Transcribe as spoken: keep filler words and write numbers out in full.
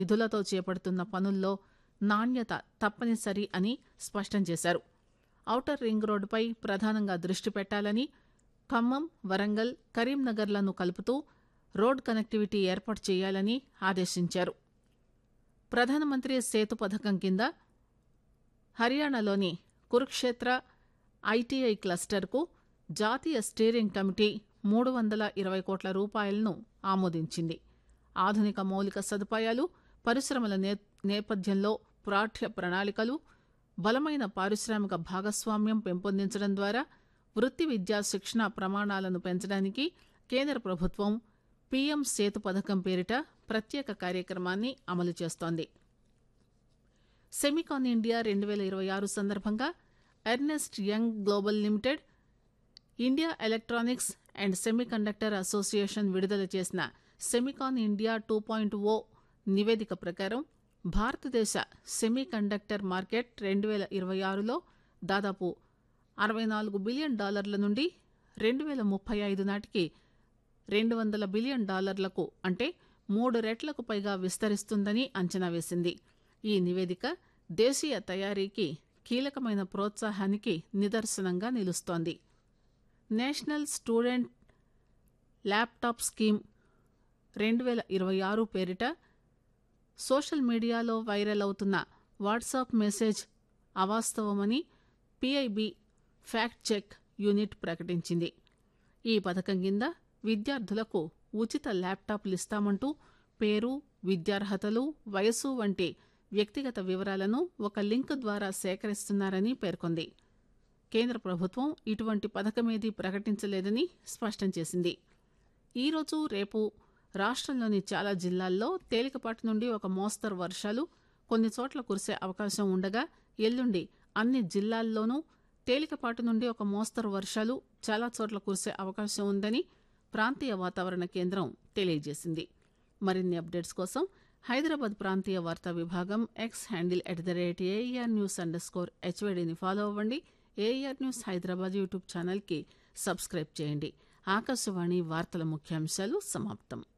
నిధులతో చేపడుతున్న పనుల్లో నాణ్యత తప్పనిసరి అని స్పష్టం చేశారు. ఔటర్ రింగ్ రోడ్డుపై ప్రధానంగా దృష్టి పెట్టాలని, ఖమ్మం, వరంగల్, కరీంనగర్లను కలుపుతూ రోడ్ కనెక్టివిటీ ఏర్పాటు చేయాలని ఆదేశించారు. ప్రధానమంత్రి సేతు పథకం కింద హర్యానాలోని కురుక్షేత్ర ఐటీఐ క్లస్టర్కు జాతీయ స్టీరింగ్ కమిటీ మూడు వందల ఇరవై కోట్ల రూపాయలను ఆమోదించింది. ఆధునిక మౌలిక సదుపాయాలు, పరిశ్రమల నే నేపథ్యంలో పాఠ్య ప్రణాళికలు, బలమైన పారిశ్రామిక భాగస్వామ్యం పెంపొందించడం ద్వారా వృత్తి విద్యా శిక్షణ ప్రమాణాలను పెంచడానికి కేంద్ర ప్రభుత్వం పీఎం సేతు పథకం పేరిట ప్రత్యేక కార్యక్రమాన్ని అమలు చేస్తోంది. సెమికాన్ ఇండియా రెండు వేల ఇరవై ఆరు సందర్భంగా Ernest young global limited, India electronics and semiconductor association విడుదల చేసిన సెమికాన్ ఇండియా టూ పాయింట్ ఓ నివేదిక ప్రకారం భారతదేశ సెమీకండక్టర్ మార్కెట్ రెండు వేల ఇరవై ఆరులో దాదాపు అరవై నాలుగు బిలియన్ డాలర్ల నుండి రెండు వేల ముప్పై ఐదు నాటికి రెండు వందల బిలియన్ డాలర్లకు అంటే మూడు రెట్లకు పైగా విస్తరిస్తుందని అంచనా వేసింది. ఈ నివేదిక దేశీయ తయారీకి కీలకమైన ప్రోత్సాహానికి నిదర్శనంగా నిలుస్తోంది. నేషనల్ స్టూడెంట్ ల్యాప్టాప్ స్కీమ్ రెండు వేల ఇరవై ఆరు పేరిట సోషల్ మీడియాలో వైరల్ అవుతున్న WhatsApp message అవాస్తవమని PIB fact check unit ప్రకటించింది. ఈ పథకం కింద విద్యార్థులకు ఉచిత ల్యాప్టాప్లు ఇస్తామంటూ పేరు, విద్యార్హతలు, వయసు వంటి వ్యక్తిగత వివరాలను ఒక లింక్ ద్వారా సేకరిస్తున్నారని పేర్కొంది. కేంద్ర ప్రభుత్వం ఇటువంటి పథకమేదీ ప్రకటించలేదని స్పష్టం చేసింది. ఈరోజు, రేపు రాష్ట్రంలోని చాలా జిల్లాల్లో తేలికపాటి నుండి ఒక మోస్తరు వర్షాలు, కొన్ని చోట్ల కురిసే అవకాశం ఉండగా, ఎల్లుండి అన్ని జిల్లాల్లోనూ తేలికపాటి నుండి ఒక మోస్తరు వర్షాలు, చాలా చోట్ల కురిసే అవకాశం ఉందని ప్రాంతీయ వాతావరణ కేంద్రం తెలియజేసింది. మరిన్ని అప్డేట్స్ కోసం హైదరాబాద్ ప్రాంతీయ వార్తా విభాగం X handle at the rate AR news under score హెచ్వైడీని follow అవ్వండి. ఏఆర్ న్యూస్ హైదరాబాద్ యూట్యూబ్ ఛానల్కి సబ్స్క్రైబ్ చేయండి. ఆకాశవాణి వార్తల ముఖ్యాంశాలు సమాప్తం.